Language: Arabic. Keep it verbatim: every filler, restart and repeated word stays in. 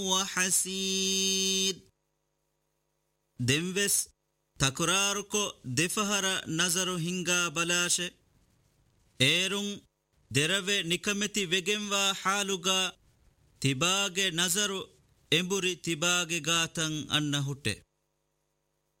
وحسيد دموس تكراركو دفهر نظر هنگا بلاش ايرون دروه نكمتي وگنوا حالوغا تباگ نظر امبوري تباگ غاتن ان هوته